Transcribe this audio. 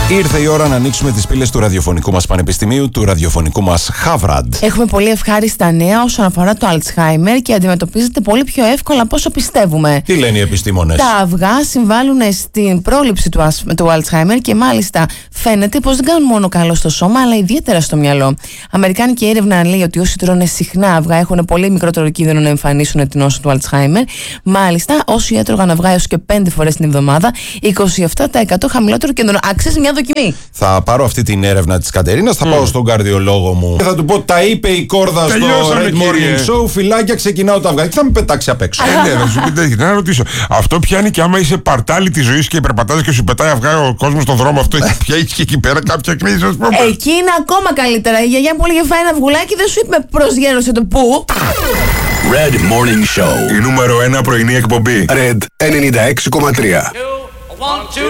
Ήρθε η ώρα να ανοίξουμε τις πύλες του ραδιοφωνικού μας πανεπιστημίου, του ραδιοφωνικού μας Χάβραντ. Έχουμε πολύ ευχάριστα νέα όσον αφορά το Alzheimer και αντιμετωπίζεται πολύ πιο εύκολα από όσο πιστεύουμε. Τι λένε οι επιστήμονες? Τα αυγά συμβάλλουν στην πρόληψη του Alzheimer και μάλιστα φαίνεται πως δεν κάνουν μόνο καλό στο σώμα, αλλά ιδιαίτερα στο μυαλό. Αμερικάνικη έρευνα λέει ότι όσοι τρώνε συχνά αυγά έχουν πολύ μικρότερο κίνδυνο να εμφανίσουν την νόσο του Alzheimer. Μάλιστα, όσοι έτρωγαν αυγά έως και 5 φορές την εβδομάδα, 27% χαμηλότερο κίνδυνο. Αξίζει μια δοκιμή. Θα πάρω αυτή την έρευνα της Κατερίνας, θα πάω στον καρδιολόγο μου και θα του πω: τα είπε η Κόρδα στο Red Morning Show. Φυλάκια, ξεκινάω τα αυγά. Και θα με πετάξει απ' έξω. Ναι, θα σου πει τέτοια. Να ρωτήσω. Αυτό πιάνει και άμα είσαι παρτάλι τη ζωή και υπερπατάς και σου πετάει αυγά ο κόσμος στον δρόμο, αυτό έχει πια και εκεί πέρα κάποια κρίση, α πούμε. Εκεί είναι ακόμα καλύτερα. Η γιαγιά που έλεγε φάει ένα αυγουλάκι δεν σου είπε προσγέρωσε το πού. Red Morning Show. Η νούμερο 1 πρωινή εκπομπή. Red 96,3.